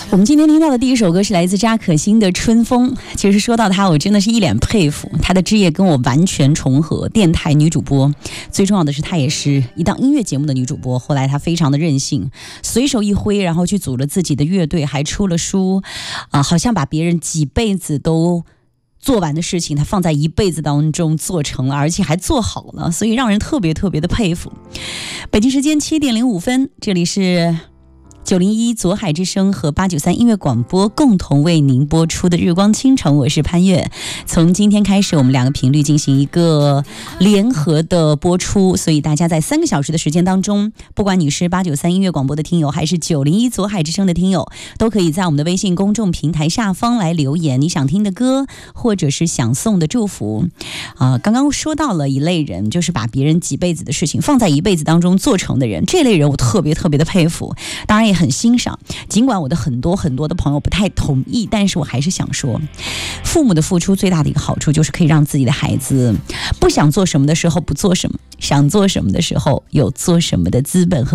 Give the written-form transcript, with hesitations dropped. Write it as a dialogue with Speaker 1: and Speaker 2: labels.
Speaker 1: 我们今天听到的第一首歌是来自扎可欣的《春风》。其实说到她，我真的是一脸佩服，她的职业跟我完全重合，电台女主播。最重要的是，她也是一档音乐节目的女主播。后来她非常的任性，随手一挥，然后去组了自己的乐队，还出了书，好像把别人几辈子都做完的事情，他放在一辈子当中做成了，而且还做好了，所以让人特别特别的佩服。北京时间7点05分，这里是901左海之声和893音乐广播共同为您播出的日光倾城，我是潘越。从今天开始，我们两个频率进行一个联合的播出，所以大家在3个小时的时间当中，不管你是893音乐广播的听友，还是901左海之声的听友，都可以在我们的微信公众平台下方来留言你想听的歌，或者是想送的祝福。刚刚说到了一类人，就是把别人几辈子的事情放在一辈子当中做成的人，这类人我特别特别的佩服，当然也很欣赏。尽管我的很多的朋友不太同意，但是我还是想说，父母的付出最大的一个好处就是可以让自己的孩子不想做什么的时候不做什么，想做什么的时候有做什么的资本和